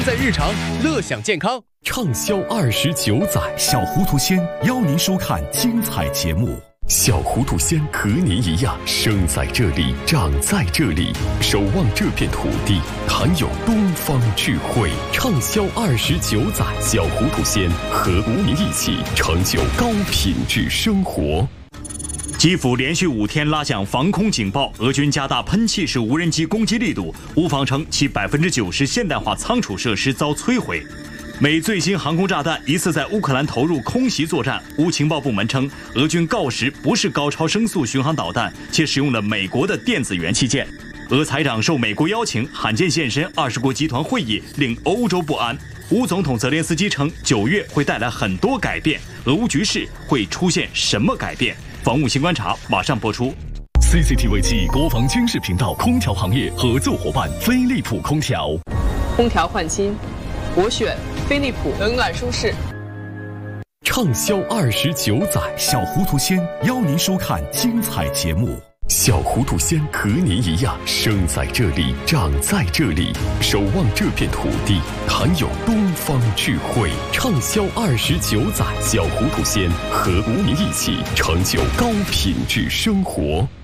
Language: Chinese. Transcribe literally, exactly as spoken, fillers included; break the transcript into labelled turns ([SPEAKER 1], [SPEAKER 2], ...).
[SPEAKER 1] 在日常，乐享健康。
[SPEAKER 2] 畅销二十九载，小糊涂仙邀您收看精彩节目。小糊涂仙和您一样，生在这里，长在这里，守望这片土地，含有东方智慧。畅销二十九载，小糊涂仙和您一起成就高品质生活。
[SPEAKER 3] 基辅连续五天拉响防空警报，俄军加大喷气式无人机攻击力度，乌方称其百分之九十现代化仓储设施遭摧毁。美最新航空炸弹疑似在乌克兰投入空袭作战，乌情报部门称，俄军锆石不是高超声速巡航导弹，且使用了美国的电子元器件。俄财长受美国邀请罕见现身二十国集团会议，令欧洲不安。乌总统泽连斯基称，九月会带来很多改变，俄乌局势会出现什么改变？防务新观察马上播出。
[SPEAKER 2] C C T V 暨国防军事频道空调行业合作伙伴飞利浦空调。
[SPEAKER 4] 空调换新，我选飞利浦，冷暖舒适。
[SPEAKER 2] 畅销二十九载，小糊涂仙邀您收看精彩节目。小糊涂仙和您一样，生在这里，长在这里，守望这片土地，含有东方智慧。畅销二十九载，小糊涂仙和您一起成就高品质生活。